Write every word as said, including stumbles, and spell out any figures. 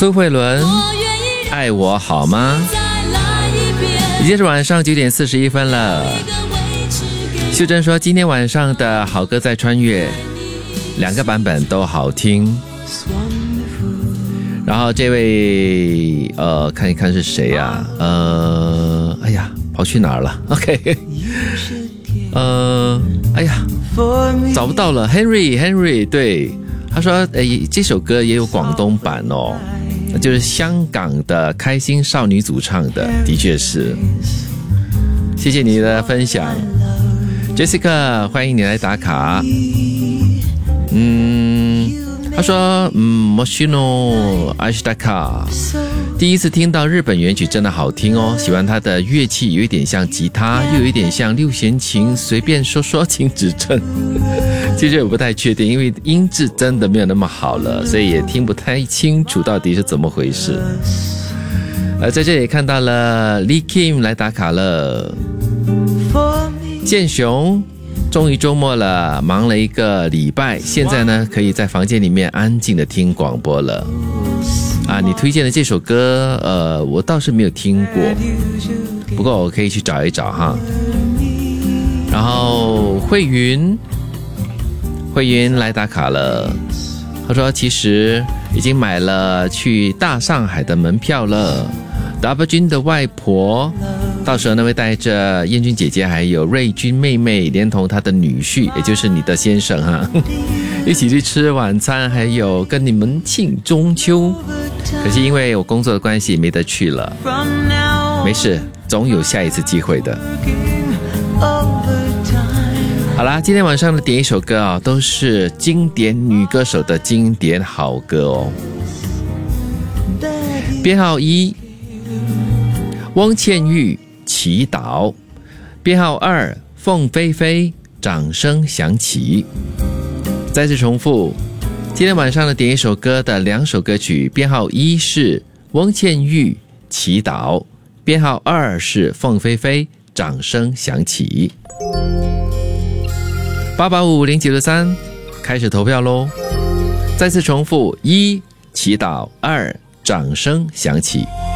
苏慧伦，爱我好吗？已经是晚上九点四十一分了。秀珍说今天晚上的好歌在穿越，两个版本都好听。然后这位呃看一看是谁啊？呃哎呀跑去哪儿了 OK 呃哎呀找不到了。 Henry Henry 对他说诶这首歌也有广东版哦，就是香港的开心少女主唱的，的确是。谢谢你的分享 Jessica， 欢迎你来打卡。嗯他说嗯 Moshino Ashtaka 第一次听到日本原曲真的好听哦，喜欢它的乐器有一点像吉他，又有一点像六弦琴，随便说说请指正。其实我不太确定，因为音质真的没有那么好了，所以也听不太清楚到底是怎么回事。呃，在这里看到了 Lee Kim 来打卡了。建雄终于周末了，忙了一个礼拜，现在呢可以在房间里面安静的听广播了。啊，你推荐的这首歌呃，我倒是没有听过，不过我可以去找一找哈。然后慧云慧云来打卡了，他说其实已经买了去大上海的门票了。W 君的外婆到时候呢会带着燕君姐姐还有瑞君妹妹连同她的女婿，也就是你的先生哈，一起去吃晚餐，还有跟你们庆中秋。可惜因为我工作的关系没得去了，没事，总有下一次机会的。好啦，今天晚上的点一首歌啊，都是经典女歌手的经典好歌哦。编号一翁倩玉祈祷，编号二凤飞飞掌声响起。再次重复，今天晚上的点一首歌的两首歌曲，编号一是翁倩玉祈祷，编号二是凤飞飞掌声响起。八八五零九六三开始投票咯。再次重复，一祈祷，二掌声响起。